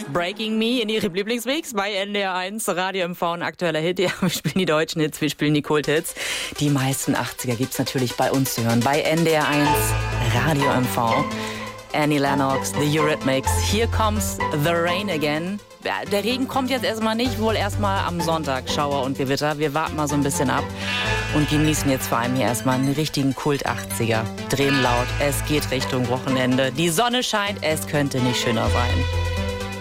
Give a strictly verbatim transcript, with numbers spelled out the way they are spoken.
Breaking Me in Ihrem Lieblingsmix bei N D R eins, Radio M V, ein aktueller Hit. Ja, wir spielen die deutschen Hits, wir spielen die Kulthits. Die meisten achtziger gibt's natürlich bei uns zu hören, bei N D R eins, Radio M V. Annie Lennox, The Eurythmics, Here Comes the Rain Again. Ja, der Regen kommt jetzt erstmal nicht, wohl erstmal am Sonntag, Schauer und Gewitter. Wir warten mal so ein bisschen ab und genießen jetzt vor allem hier erstmal einen richtigen Kult-achtziger. Drehen laut, es geht Richtung Wochenende. Die Sonne scheint, es könnte nicht schöner sein.